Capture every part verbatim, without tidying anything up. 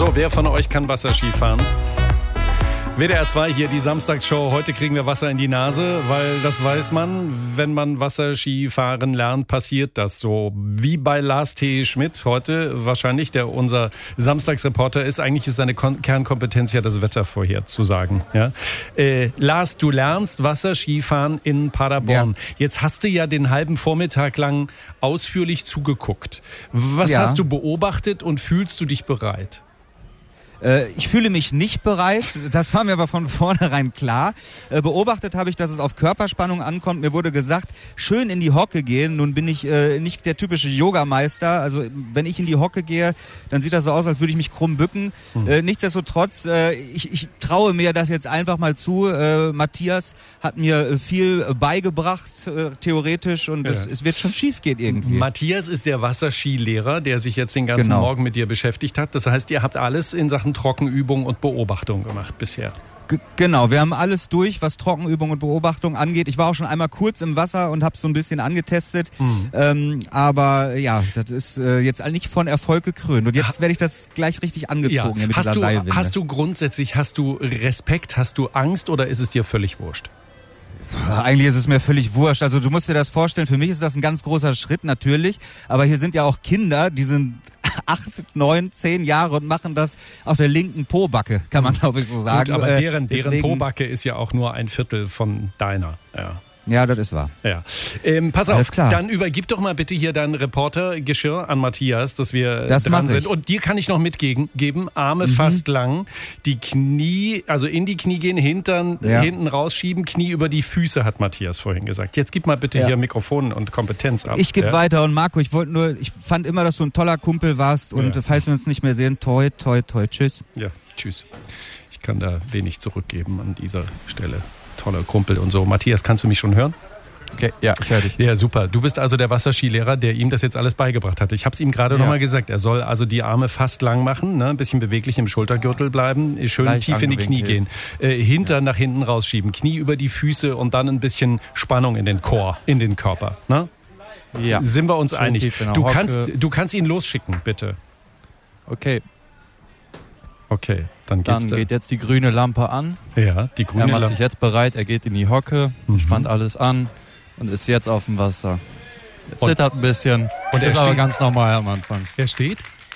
So, wer von euch kann Wasserski fahren? W D R zwei hier, die Samstagsshow. Heute kriegen wir Wasser in die Nase, weil das weiß man, wenn man Wasserski fahren lernt, passiert das so. Wie bei Lars T. Schmidt heute wahrscheinlich, der unser Samstagsreporter ist. Eigentlich ist seine Kon- Kernkompetenz ja das Wetter vorherzusagen. Ja? Äh, Lars, du lernst Wasserski fahren in Paderborn. Ja. Jetzt hast du ja den halben Vormittag lang ausführlich zugeguckt. Was Ja. hast du beobachtet und fühlst du dich bereit? Ich fühle mich nicht bereit, das war mir aber von vornherein klar. Beobachtet habe ich, dass es auf Körperspannung ankommt. Mir wurde gesagt, schön in die Hocke gehen. Nun bin ich äh, nicht der typische Yogameister. Also wenn ich in die Hocke gehe, dann sieht das so aus, als würde ich mich krumm bücken. Hm. Äh, nichtsdestotrotz, äh, ich, ich traue mir das jetzt einfach mal zu. Äh, Matthias hat mir viel beigebracht, äh, theoretisch, und ja. es, es wird schon schief gehen irgendwie. Matthias ist der Wasserskilehrer, der sich jetzt den ganzen Genau. Morgen mit dir beschäftigt hat. Das heißt, ihr habt alles in Sachen Trockenübung und Beobachtung gemacht bisher. G- Genau, wir haben alles durch, was Trockenübung und Beobachtung angeht. Ich war auch schon einmal kurz im Wasser und habe so ein bisschen angetestet. Mhm. Ähm, aber ja, das ist äh, jetzt nicht von Erfolg gekrönt. Und jetzt werde ich das gleich richtig angezogen. Ja. Mit Hast, dieser du, Seilwinde. hast du grundsätzlich, hast du Respekt, hast du Angst oder ist es dir völlig wurscht? Eigentlich ist es mir völlig wurscht. Also du musst dir das vorstellen, für mich ist das ein ganz großer Schritt natürlich. Aber hier sind ja auch Kinder, die sind acht, neun, zehn Jahre und machen das auf der linken Pobacke, kann man glaube ich so sagen. Gut, aber deren, äh, deren Pobacke ist ja auch nur ein Viertel von deiner. Ja. Ja, das ist wahr. Ja. Ähm, pass Alles auf, klar. Dann übergib doch mal bitte hier dein Reportergeschirr an Matthias, dass wir Das dran mach sind. ich. Und dir kann ich noch mitgeben, geben, Arme Mhm. fast lang, die Knie, also in die Knie gehen, Hintern Ja. hinten rausschieben, Knie über die Füße, hat Matthias vorhin gesagt. Jetzt gib mal bitte Ja. hier Mikrofon und Kompetenz ab. Ich gebe ja? weiter, und Marco, ich wollte nur, ich fand immer, dass du ein toller Kumpel warst, und Ja. falls wir uns nicht mehr sehen, toi, toi, toi, tschüss. Ja, tschüss. Ich kann da wenig zurückgeben an dieser Stelle. Toller Kumpel und so. Matthias, kannst du mich schon hören? Okay, ja, ich höre dich. Ja, super. Du bist also der Wasserskilehrer, der ihm das jetzt alles beigebracht hat. Ich habe es ihm gerade Ja. noch mal gesagt. Er soll also die Arme fast lang machen, ne? Ein bisschen beweglich im Schultergürtel bleiben, schön Leicht tief in die Knie gehen, angewinkelt. äh, Hintern nach hinten rausschieben, Knie über die Füße und dann ein bisschen Spannung in den Chor, in den Körper. Ne? Ja. Sind wir uns Schön einig? tief in der Du Hocke. kannst, du kannst ihn losschicken, bitte. Okay, Okay, dann geht's. dann da. geht jetzt die grüne Lampe an. Ja, die Er grüne macht Lampe. sich jetzt bereit, er geht in die Hocke, Mhm. spannt alles an und ist jetzt auf dem Wasser. Er Und- zittert ein bisschen, und er ist aber steht- ganz normal am Anfang. Er steht?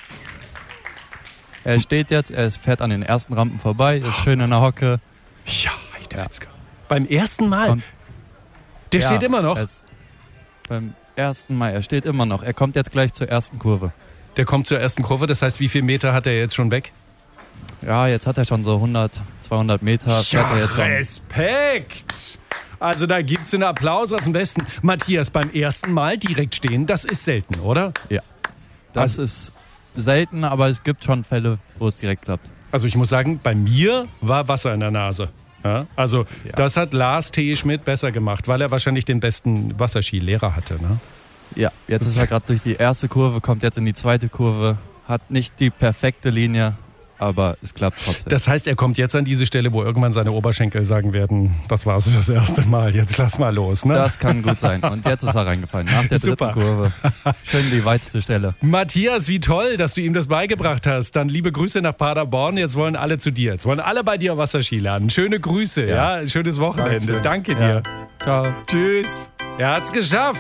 Er steht jetzt, er fährt an den ersten Rampen vorbei, ist schön in der Hocke. Ja, der Ja. Witzka. Beim ersten Mal. Und- der Ja, steht immer noch. er ist beim ersten Mal, er steht immer noch. Er kommt jetzt gleich zur ersten Kurve. Der kommt zur ersten Kurve. Das heißt, wie viele Meter hat er jetzt schon weg? Ja, jetzt hat er schon so hundert, zweihundert Meter. fährt Ja, er jetzt schon. Respekt! Also da gibt's einen Applaus aus dem Westen. Matthias, beim ersten Mal direkt stehen, das ist selten, oder? Ja, das Also- ist selten, aber es gibt schon Fälle, wo es direkt klappt. Also ich muss sagen, bei mir war Wasser in der Nase. Ja, also Ja. das hat Lars T. Schmidt besser gemacht, weil er wahrscheinlich den besten Wasserskilehrer hatte. Ne? Ja, jetzt ist er gerade durch die erste Kurve, kommt jetzt in die zweite Kurve, hat nicht die perfekte Linie, aber es klappt trotzdem. Das heißt, er kommt jetzt an diese Stelle, wo irgendwann seine Oberschenkel sagen werden, das war's fürs erste Mal, jetzt lass mal los. Ne? Das kann gut sein. Und jetzt ist er reingefallen, nach der Super. dritten Kurve. Schön die weiteste Stelle. Matthias, wie toll, dass du ihm das beigebracht hast. Dann liebe Grüße nach Paderborn. Jetzt wollen alle zu dir. Jetzt wollen alle bei dir Wasserski lernen. Schöne Grüße, ja. Ja. Schönes Wochenende. Dankeschön. Danke dir. Ja. Ciao. Tschüss. Er hat's geschafft.